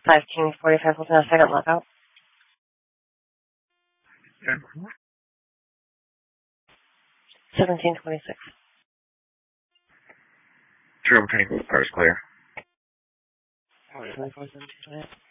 5 King 45 Hilton, a second lockout. 1726. True, returning. Car's clear. 24, 1728.